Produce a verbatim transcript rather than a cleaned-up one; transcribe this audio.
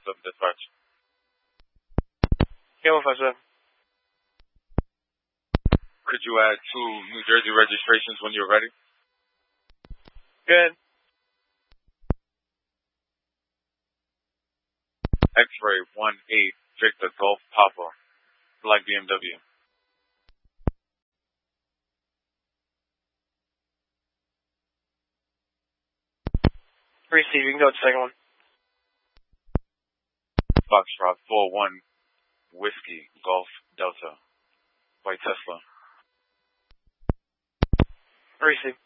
seven dispatch. K one five seven. Could you add two New Jersey registrations when you're ready? Good. X-ray one eight Victor Golf Papa, black B M W. Receive, you can go to the second one. Foxtrot four one Whiskey Golf Delta, white Tesla. Receive.